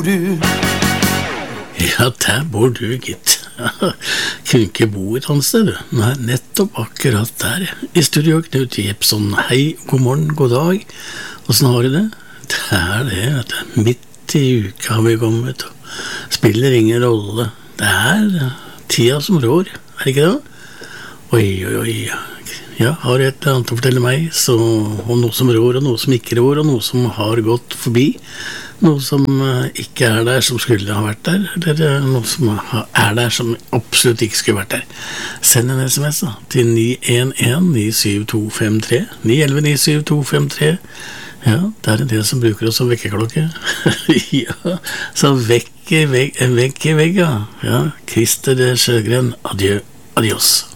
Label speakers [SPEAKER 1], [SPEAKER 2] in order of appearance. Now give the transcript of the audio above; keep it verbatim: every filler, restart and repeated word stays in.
[SPEAKER 1] Ja, der bor du, gitt. Kunne ikke bo et annet sted, du. Nei, nettopp akkurat der. I studio, Knut Jepsson. Hei, god morgen, god dag. Hvordan har du det? Det er det, vet du. Midt i uka har vi kommet, og spiller ingen rolle. Det er tida som rår, er det ikke det? Oi, oi, oi. Ja, har jeg et eller annet å fortelle meg, så om noe som rår, og noe som ikke rår, og noe som har gått forbi. Noe som ikke er der, som skulle ha vært der, eller noe som er der, som absolutt ikke skulle vært der. Send en sms da, til ni en en ni syv to fem tre, ni ett ett ni syv to fem tre. Ja, det er en del som bruker oss som vekkerklokke. Ja, så vekk i vegg, vekk i vegg, ja. Ja, Christer Sjøgren, adjø, adios.